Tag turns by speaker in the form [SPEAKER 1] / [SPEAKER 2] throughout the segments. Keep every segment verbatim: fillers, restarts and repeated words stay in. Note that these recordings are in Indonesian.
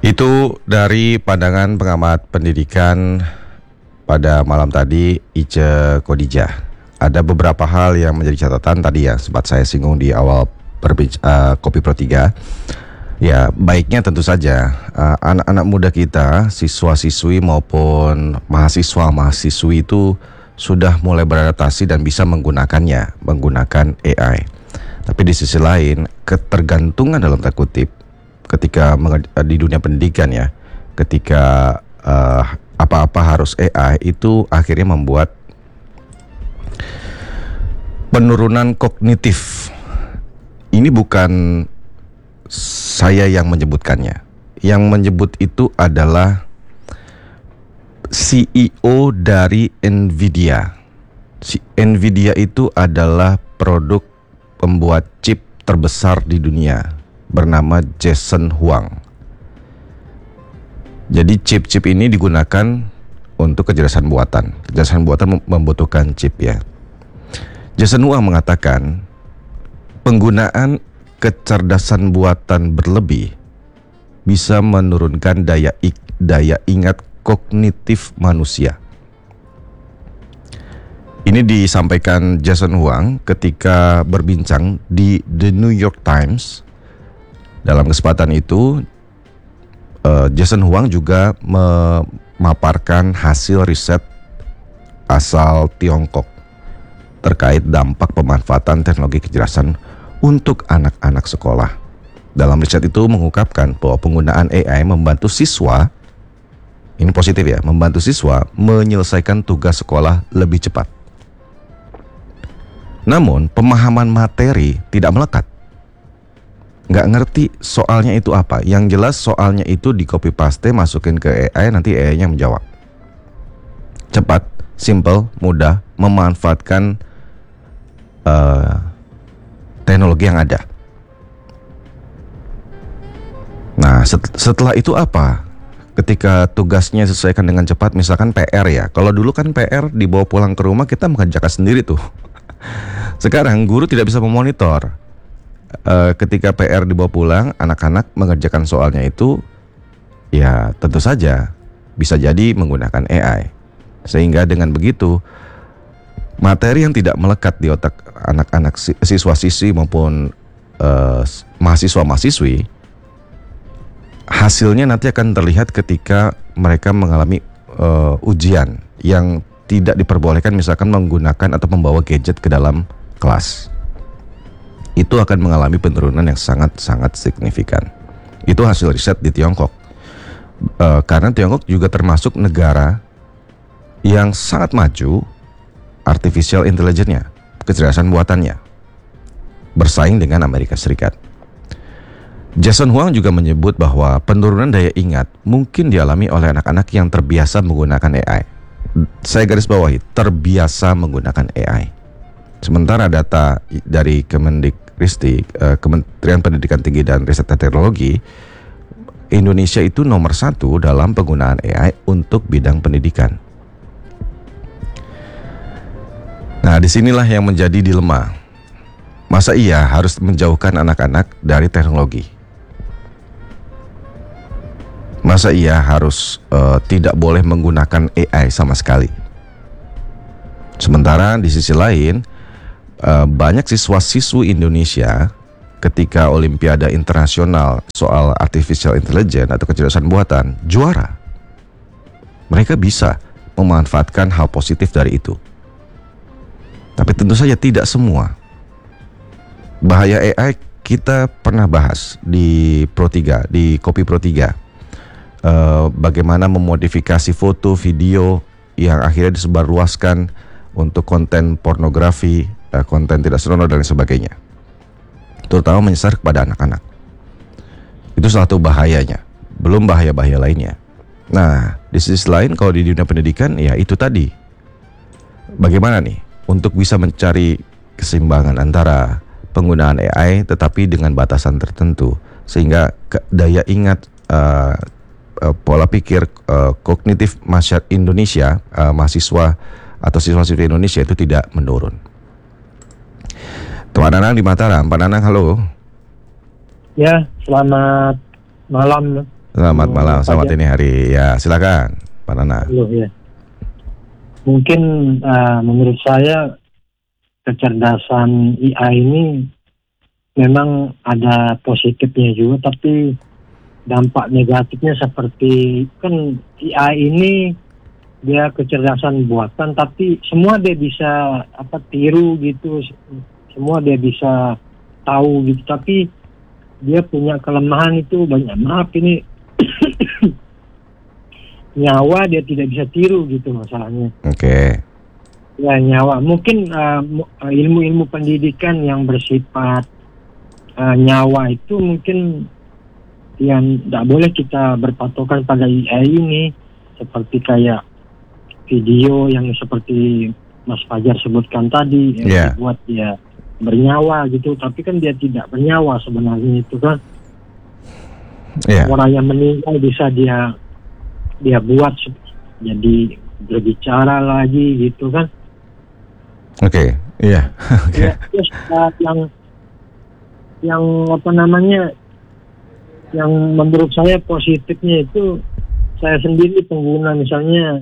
[SPEAKER 1] Itu dari pandangan pengamat pendidikan pada malam tadi, Ice Khadijah. Ada beberapa hal yang menjadi catatan tadi ya, sempat saya singgung di awal perbic- uh, Kopi Pro tiga. Ya, baiknya tentu saja uh, anak-anak muda kita, siswa-siswi maupun mahasiswa-mahasiswi itu sudah mulai beradaptasi dan bisa menggunakannya, menggunakan A I. Tapi di sisi lain, ketergantungan dalam tanda kutip ketika di dunia pendidikan ya, ketika uh, apa-apa harus A I, itu akhirnya membuat penurunan kognitif. Ini bukan saya yang menyebutkannya. Yang menyebut itu adalah C E O dari Nvidia. Si Nvidia itu adalah produk pembuat chip terbesar di dunia, bernama Jensen Huang. Jadi chip-chip ini digunakan untuk kecerdasan buatan. Kecerdasan buatan membutuhkan chip ya. Jensen Huang mengatakan penggunaan kecerdasan buatan berlebih bisa menurunkan daya daya ingat kognitif manusia. Ini disampaikan Jensen Huang ketika berbincang di The New York Times. Dalam kesempatan itu, uh, Jensen Huang juga memaparkan hasil riset asal Tiongkok terkait dampak pemanfaatan teknologi kecerdasan untuk anak-anak sekolah. Dalam riset itu mengungkapkan bahwa penggunaan A I membantu siswa, ini positif ya, membantu siswa menyelesaikan tugas sekolah lebih cepat. Namun pemahaman materi tidak melekat. Nggak ngerti soalnya itu apa. Yang jelas soalnya itu di copy paste, masukin ke A I, nanti A I-nya menjawab. Cepat, simple, mudah, memanfaatkan uh, teknologi yang ada. Nah, set- setelah itu apa? Ketika tugasnya diselesaikan dengan cepat, misalkan P R ya. Kalau dulu kan P R dibawa pulang ke rumah, kita mengerjakan sendiri tuh. Sekarang guru tidak bisa memonitor. Uh, ketika P R dibawa pulang, anak-anak mengerjakan soalnya itu, ya tentu saja bisa jadi menggunakan A I. Sehingga dengan begitu, materi yang tidak melekat di otak anak-anak siswa-siswi maupun uh, mahasiswa-mahasiswi, hasilnya nanti akan terlihat ketika mereka mengalami uh, ujian yang tidak diperbolehkan, misalkan menggunakan atau membawa gadget ke dalam kelas. Itu akan mengalami penurunan yang sangat-sangat signifikan. Itu hasil riset di Tiongkok. Uh, karena Tiongkok juga termasuk negara yang sangat maju artificial intelligence-nya, kecerdasan buatannya, bersaing dengan Amerika Serikat. Jensen Huang juga menyebut bahwa penurunan daya ingat mungkin dialami oleh anak-anak yang terbiasa menggunakan A I. Saya garis bawahi, terbiasa menggunakan A I. Sementara data dari Kemendikristik, Kementerian Pendidikan Tinggi dan Riset Teknologi, Indonesia itu nomor satu dalam penggunaan A I untuk bidang pendidikan. Nah, disinilah yang menjadi dilema. Masa iya harus menjauhkan anak-anak dari teknologi? Masa iya harus uh, tidak boleh menggunakan A I sama sekali? Sementara di sisi lain, uh, banyak siswa-siswi Indonesia ketika Olimpiade Internasional soal Artificial Intelligence atau kecerdasan buatan juara. Mereka bisa memanfaatkan hal positif dari itu. Tapi tentu saja tidak semua. Bahaya A I kita pernah bahas di Pro tiga, di Kopi Pro tiga. Uh, bagaimana memodifikasi foto, video yang akhirnya disebarluaskan untuk konten pornografi, uh, konten tidak senonoh dan sebagainya. Terutama menyasar kepada anak-anak. Itu salah satu bahayanya. Belum bahaya-bahaya lainnya. Nah, di sisi lain kalau di dunia pendidikan, ya itu tadi. Bagaimana nih untuk bisa mencari keseimbangan antara penggunaan A I tetapi dengan batasan tertentu, sehingga daya ingat, uh, uh, pola pikir, uh, kognitif masyarakat Indonesia, uh, mahasiswa atau siswa-siswi Indonesia itu tidak menurun. Pak Nanang di Mataram. Pak Nanang, halo.
[SPEAKER 2] Ya, selamat malam
[SPEAKER 1] Selamat
[SPEAKER 2] Halo,
[SPEAKER 1] malam,
[SPEAKER 2] Pak
[SPEAKER 1] selamat
[SPEAKER 2] Fajar.
[SPEAKER 1] ini hari. Ya, silakan, Pak Nana.
[SPEAKER 2] Halo, ya. Mungkin uh, menurut saya kecerdasan A I ini memang ada positifnya juga, tapi dampak negatifnya seperti kan A I ini dia kecerdasan buatan, tapi semua dia bisa apa tiru gitu, semua dia bisa tahu gitu, tapi dia punya kelemahan itu banyak. Maaf ini nyawa dia tidak bisa tiru gitu masalahnya.
[SPEAKER 1] Oke.
[SPEAKER 2] Ya nyawa. Mungkin uh, mu- uh, ilmu-ilmu pendidikan yang bersifat uh, nyawa itu mungkin yang tidak boleh kita berpatokan pada A I ini, seperti kayak video yang seperti Mas Fajar sebutkan tadi yang
[SPEAKER 1] Yeah.
[SPEAKER 2] dibuat dia bernyawa gitu, tapi kan dia tidak bernyawa sebenarnya itu kan.
[SPEAKER 1] Iya.
[SPEAKER 2] Orang yang meninggal bisa dia dia buat se- jadi berbicara lagi gitu kan.
[SPEAKER 1] Oke. Iya. Oke.
[SPEAKER 2] Ya, terus uh, yang yang apa namanya yang menurut saya positifnya itu, saya sendiri pengguna misalnya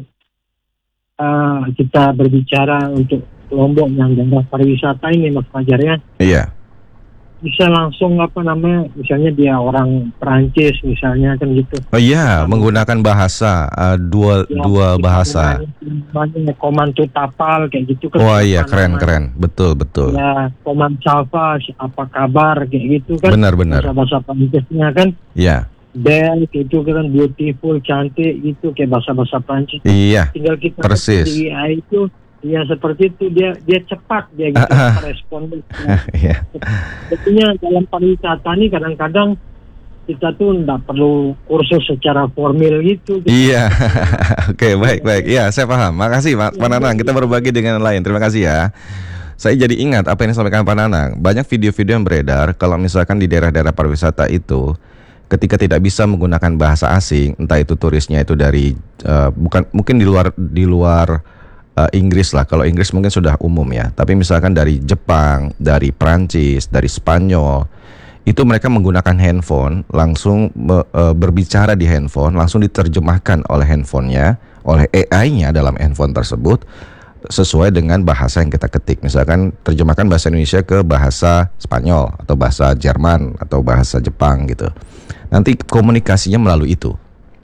[SPEAKER 2] uh, kita berbicara untuk Lombok yang daerah pariwisata ini Mas Fajar ya,
[SPEAKER 1] Iya.
[SPEAKER 2] bisa langsung apa namanya misalnya dia orang Perancis misalnya kan gitu.
[SPEAKER 1] Oh iya, menggunakan bahasa uh, dua
[SPEAKER 2] Ya,
[SPEAKER 1] dua
[SPEAKER 2] kita
[SPEAKER 1] bahasa.
[SPEAKER 2] namanya komando tapal kayak gitu kan.
[SPEAKER 1] Wah
[SPEAKER 2] apa
[SPEAKER 1] iya, keren
[SPEAKER 2] namanya.
[SPEAKER 1] keren. Betul betul.
[SPEAKER 2] Ya, Koman Salva, apa kabar kayak gitu kan.
[SPEAKER 1] Benar benar.
[SPEAKER 2] Bahasa-bahasa Prancisnya kan.
[SPEAKER 1] Iya.
[SPEAKER 2] Belle itu kan beautiful, cantik gitu kayak bahasa-bahasa Prancis.
[SPEAKER 1] Iya.
[SPEAKER 2] Tinggal kita
[SPEAKER 1] Persis.
[SPEAKER 2] di A I itu ya seperti itu, dia dia cepat dia gitu
[SPEAKER 1] Ah, ah.
[SPEAKER 2] respon.
[SPEAKER 1] Iya.
[SPEAKER 2] Tentunya dalam pariwisata ini kadang-kadang kita tuh nggak perlu kursus secara formal gitu.
[SPEAKER 1] Iya. Oke, baik baik. Iya, saya paham. Makasih Pak Pak Nanang. Kita berbagi dengan yang lain. Terima kasih ya. Saya jadi ingat apa yang disampaikan Pak Nanang. Banyak video-video yang beredar kalau misalkan di daerah-daerah pariwisata itu ketika tidak bisa menggunakan bahasa asing, entah itu turisnya itu dari eh, bukan mungkin di luar di luar eh, Inggris lah. Kalau Inggris mungkin sudah umum ya. Tapi misalkan dari Jepang, dari Prancis, dari Spanyol, itu mereka menggunakan handphone langsung me- eh, berbicara di handphone, langsung diterjemahkan oleh handphonenya, oleh A I-nya dalam handphone tersebut sesuai dengan bahasa yang kita ketik. Misalkan terjemahkan bahasa Indonesia ke bahasa Spanyol atau bahasa Jerman atau bahasa Jepang gitu. Nanti komunikasinya melalui itu.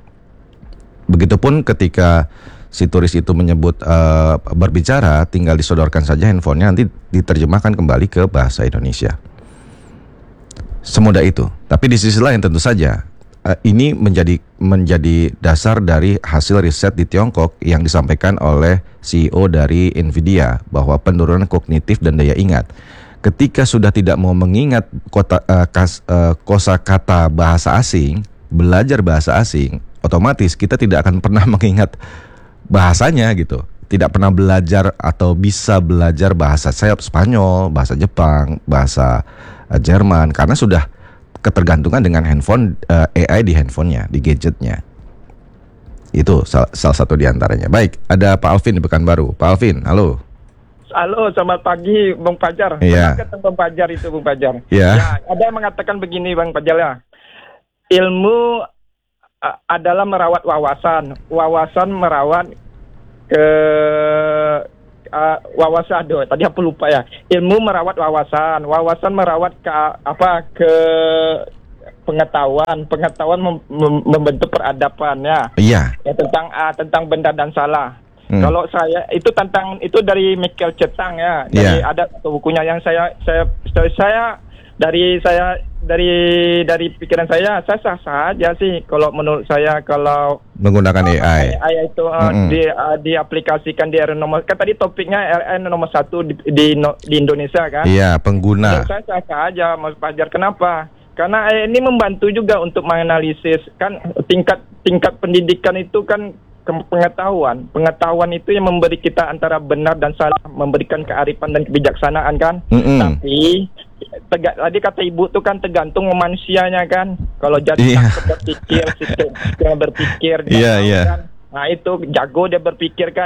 [SPEAKER 1] Begitupun ketika si turis itu menyebut uh, berbicara, tinggal disodorkan saja handphonenya, nanti diterjemahkan kembali ke bahasa Indonesia. Semudah itu. Tapi di sisi lain tentu saja uh, ini menjadi menjadi dasar dari hasil riset di Tiongkok yang disampaikan oleh C E O dari Nvidia bahwa penurunan kognitif dan daya ingat. Ketika sudah tidak mau mengingat kota, uh, kas, uh, kosakata bahasa asing, belajar bahasa asing, otomatis kita tidak akan pernah mengingat bahasanya gitu. Tidak pernah belajar atau bisa belajar bahasa saya Spanyol, bahasa Jepang, bahasa uh, Jerman karena sudah ketergantungan dengan handphone uh, A I di handphonenya, di gadgetnya. Itu sal- salah satu diantaranya. Baik, ada Pak Alvin di Pekanbaru. Pak Alvin, halo.
[SPEAKER 3] Halo, selamat pagi Bung Fajar.
[SPEAKER 1] Iya.
[SPEAKER 3] Benar kata Bung Fajar itu Bung Fajar.
[SPEAKER 1] Iya.
[SPEAKER 3] Ya, ada yang mengatakan begini Bang Fajar ya. Ilmu uh, adalah merawat wawasan, wawasan merawat ke uh, wawasan. Aduh, tadi aku lupa ya. Ilmu merawat wawasan, wawasan merawat ke apa ke pengetahuan, pengetahuan mem- mem- membentuk peradaban ya.
[SPEAKER 1] Iya.
[SPEAKER 3] Ya tentang uh, tentang benar dan salah.
[SPEAKER 1] Hmm.
[SPEAKER 3] Kalau saya itu tentang itu dari Michael Cetang ya, dari
[SPEAKER 1] Yeah.
[SPEAKER 3] ada satu bukunya yang saya saya saya, saya dari saya dari dari pikiran saya saya sah sah aja sih kalau menurut saya kalau
[SPEAKER 1] Menggunakan A I.
[SPEAKER 3] A I itu uh,
[SPEAKER 1] Mm-mm.
[SPEAKER 3] di uh, diaplikasikan di R N nomor kan tadi topiknya R N nomor satu di di, no- di Indonesia kan.
[SPEAKER 1] Iya, pengguna.
[SPEAKER 3] Menurut saya sah sah aja Mas Fajar. Kenapa? Karena A I ini membantu juga untuk menganalisis kan tingkat tingkat pendidikan itu kan ke- pengetahuan. Pengetahuan itu yang memberi kita antara benar dan salah, memberikan kearifan dan kebijaksanaan kan.
[SPEAKER 1] Mm-mm.
[SPEAKER 3] Tapi tega, tadi kata ibu tuh kan tergantung manusianya kan. Kalau jadi
[SPEAKER 1] Iya.
[SPEAKER 3] cakep berpikir, sistem berpikir, dia
[SPEAKER 1] Iya,
[SPEAKER 3] tahu
[SPEAKER 1] iya.
[SPEAKER 3] kan. Nah itu jago dia berpikir kan.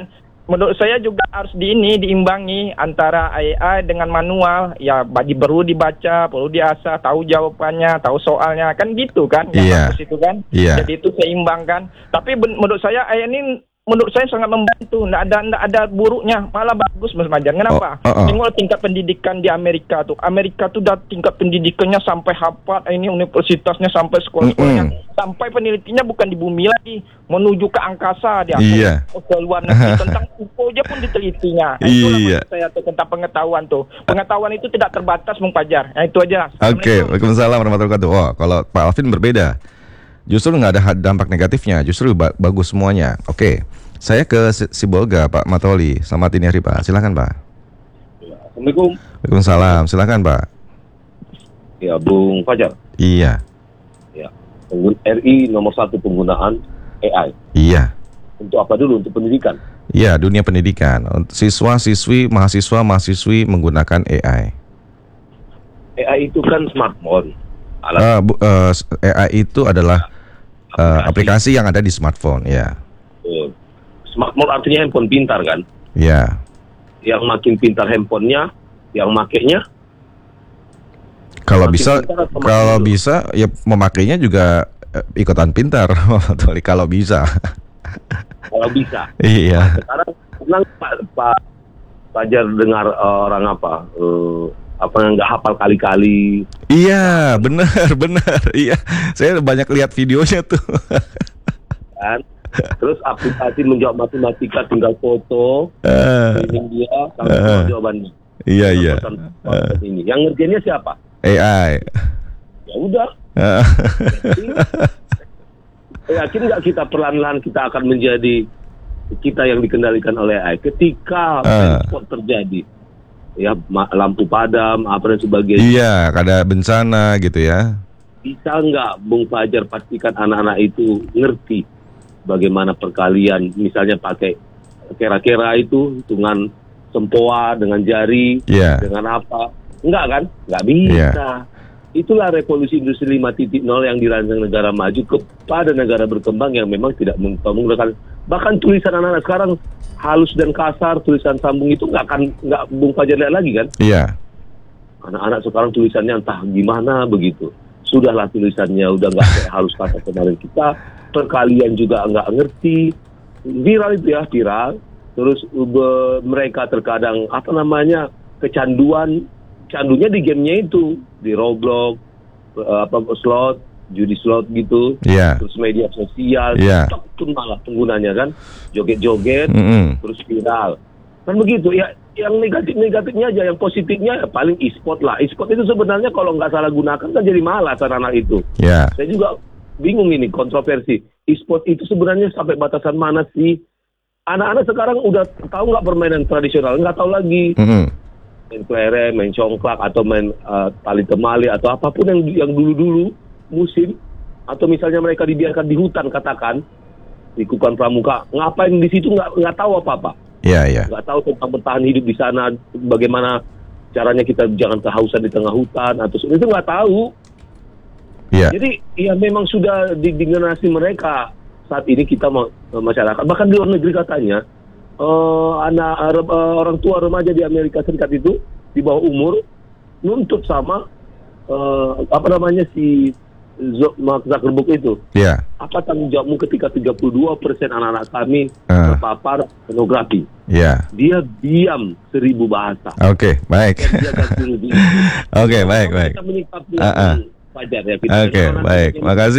[SPEAKER 3] menurut saya juga harus di ini diimbangi antara A I dengan manual. Ya, bagi perlu dibaca, perlu diasah, tahu jawabannya, tahu soalnya, kan gitu kan? Yang
[SPEAKER 1] Iya.
[SPEAKER 3] bagus itu kan.
[SPEAKER 1] Iya.
[SPEAKER 3] Jadi itu seimbang kan. Tapi ben- menurut saya A I ini menurut saya sangat membantu. Nggak ada nggak ada buruknya, malah bagus Mas Majar. Kenapa?
[SPEAKER 1] Oh, oh, oh.
[SPEAKER 3] Tengok tingkat pendidikan di Amerika tuh. Amerika tuh udah tingkat pendidikannya sampai Harvard, ini universitasnya sampai sekolah-sekolahnya,
[SPEAKER 1] Mm-mm.
[SPEAKER 3] sampai penelitiannya bukan di bumi lagi, menuju ke angkasa dia.
[SPEAKER 1] Iya.
[SPEAKER 3] Ke, ke luar negeri tentang U F O aja pun ditelitinya. Nah, itulah
[SPEAKER 1] Iya.
[SPEAKER 3] maksud saya tuh tentang pengetahuan tuh. Pengetahuan itu tidak terbatas, Bung Fajar. Nah, itu aja.
[SPEAKER 1] Oke, Waalaikumsalam warahmatullahi wabarakatuh. Oh, kalau Pak Alvin berbeda. Justru nggak ada dampak negatifnya, justru ba- bagus semuanya. Oke, saya ke Si- Sibolga, Pak Matoli. Selamat dini hari, Pak. Silakan, Pak.
[SPEAKER 4] Assalamualaikum.
[SPEAKER 1] Waalaikumsalam. Silakan, Pak.
[SPEAKER 4] Ya, Bung Fajar.
[SPEAKER 1] Iya,
[SPEAKER 4] Ya, penggun- R I nomor satu penggunaan A I.
[SPEAKER 1] iya.
[SPEAKER 4] Untuk apa dulu? Untuk pendidikan.
[SPEAKER 1] Iya, dunia pendidikan. Untuk siswa, siswi, mahasiswa, mahasiswi menggunakan A I.
[SPEAKER 4] A I itu kan smartphone. Alat
[SPEAKER 1] Uh, bu- uh, A I itu adalah uh, aplikasi yang ada di smartphone, ya.
[SPEAKER 4] eh, smartphone artinya handphone pintar kan?
[SPEAKER 1] Ya.
[SPEAKER 4] Yang makin pintar handphonenya, yang makainya
[SPEAKER 1] Kalau
[SPEAKER 4] Makin
[SPEAKER 1] bisa,
[SPEAKER 4] pintar atau makin
[SPEAKER 1] kalau
[SPEAKER 4] dulu?
[SPEAKER 1] bisa ya memakainya juga eh, ikutan pintar, Matoli, kalau bisa.
[SPEAKER 4] kalau bisa.
[SPEAKER 1] Iya.
[SPEAKER 4] Sekarang senang Pak Pak Fajar dengar eh, orang apa? eh, apa yang nggak hafal kali-kali.
[SPEAKER 1] Iya, benar, benar. Iya, saya banyak lihat videonya tuh.
[SPEAKER 4] Kan? Terus aplikasi menjawab matematika tinggal foto,
[SPEAKER 1] Eh,
[SPEAKER 4] screening dia, langsung
[SPEAKER 1] Eh.
[SPEAKER 4] keluar jawabannya.
[SPEAKER 1] iya, iya.
[SPEAKER 4] Pesan- ini. Yang ngerjainnya siapa?
[SPEAKER 1] A I.
[SPEAKER 4] Ya udah.
[SPEAKER 1] Eh,
[SPEAKER 4] Yakin nggak kita perlahan-lahan kita akan menjadi kita yang dikendalikan oleh A I ketika
[SPEAKER 1] Eh.
[SPEAKER 4] spot terjadi, ya ma- lampu padam apa dan sebagainya.
[SPEAKER 1] Iya, ada bencana gitu ya.
[SPEAKER 4] Bisa nggak Bung Fajar pastikan anak-anak itu ngerti bagaimana perkalian, misalnya pakai kera-kera itu hitungan sempoa dengan jari,
[SPEAKER 1] Iya.
[SPEAKER 4] dengan apa? Enggak kan? Nggak bisa. Itulah revolusi industri lima titik nol yang dirancang negara maju kepada negara berkembang yang memang tidak menggunakan, bahkan tulisan anak-anak sekarang halus dan kasar, tulisan sambung itu nggak akan nggak Bung Fajar lihat lagi kan?
[SPEAKER 1] Iya.
[SPEAKER 4] Anak-anak sekarang tulisannya entah gimana begitu. Sudahlah tulisannya udah nggak kayak halus kasar kemarin kita, perkalian juga nggak ngerti, viral itu ya viral. Terus ube- mereka terkadang apa namanya kecanduan, candunya di gamenya itu, di Roblox, eh, apa slot, judi slot gitu.
[SPEAKER 1] Iya.
[SPEAKER 4] Terus media sosial,
[SPEAKER 1] Iya.
[SPEAKER 4] TikTok tuh malah penggunanya kan, joget-joget,
[SPEAKER 1] Mm-mm.
[SPEAKER 4] terus viral. Kan begitu ya, yang negatif-negatifnya aja, yang positifnya ya paling e-sport lah. E-sport itu sebenarnya kalau nggak salah gunakan kan jadi malas anak-anak itu.
[SPEAKER 1] Iya.
[SPEAKER 4] Saya juga bingung ini, kontroversi. E-sport itu sebenarnya sampai batasan mana sih? Anak-anak sekarang udah tahu nggak permainan tradisional, nggak tahu lagi.
[SPEAKER 1] Mm-mm.
[SPEAKER 4] Main kelereng, main congklak, atau main uh, tali temali, atau apapun yang yang dulu-dulu musim, atau misalnya mereka dibiarkan di hutan katakan, di Kukuan Pramuka, ngapain di situ nggak nggak tahu apa-apa,
[SPEAKER 1] Iya, iya.
[SPEAKER 4] nggak tahu tentang bertahan hidup di sana, bagaimana caranya kita jangan kehausan di tengah hutan, atau itu nggak tahu.
[SPEAKER 1] Iya.
[SPEAKER 4] Jadi ya memang sudah di, di generasi mereka saat ini kita ma- masyarakat, bahkan di luar negeri katanya eh, anak eh, orang tua remaja di Amerika Serikat itu di bawah umur nuntut sama eh, apa namanya si Zo- Mark Zuckerberg itu,
[SPEAKER 1] Iya.
[SPEAKER 4] apa tanggung jawabmu ketika tiga puluh dua persen anak-anak kami
[SPEAKER 1] Eh.
[SPEAKER 4] terpapar pornografi.
[SPEAKER 1] Iya.
[SPEAKER 4] Dia diam seribu bahasa.
[SPEAKER 1] Oke, baik.
[SPEAKER 4] Dan dia ganti rugi.
[SPEAKER 1] Oke, baik, baik.
[SPEAKER 4] Kita menyikapi
[SPEAKER 1] Ah, ah.
[SPEAKER 4] Fajar ya. Kita
[SPEAKER 1] Oke,
[SPEAKER 4] anak-anak
[SPEAKER 1] baik.
[SPEAKER 4] yang-
[SPEAKER 1] Makasih.